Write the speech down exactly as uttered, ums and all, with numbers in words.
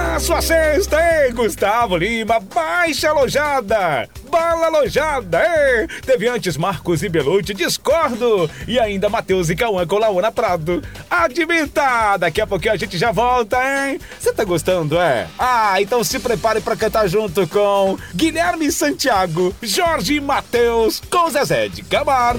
A sua sexta, hein, Gustavo Lima, baixa alojada, bala alojada, hein? Teve antes Marcos e Belucci, discordo. E ainda Matheus e Cauã com Laona Prado. Admita, daqui a pouquinho a gente já volta, hein? Você tá gostando, é? Ah, então se prepare pra cantar junto com Guilherme Santiago, Jorge e Matheus, com Zezé de Camargo.